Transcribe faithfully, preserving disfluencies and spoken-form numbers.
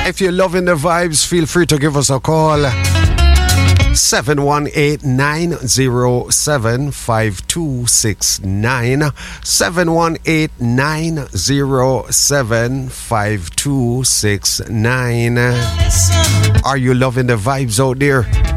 If you're loving the vibes, feel free to give us a call. seven one eight, nine zero seven, five two six nine. seven one eight, nine zero seven, five two six nine. Are you loving the vibes out there?